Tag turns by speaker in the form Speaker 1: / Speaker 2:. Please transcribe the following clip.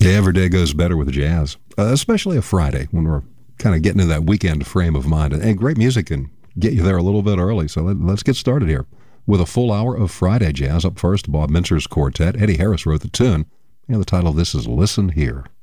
Speaker 1: Yeah, every day goes better with jazz, especially a Friday when we're kind of getting in that weekend frame of mind. And great music can get you there a little bit early. So let's get started here with a full hour of Friday jazz. Up first, Bob Mintzer's Quartet. Eddie Harris wrote the tune, and the title of this is Listen Here.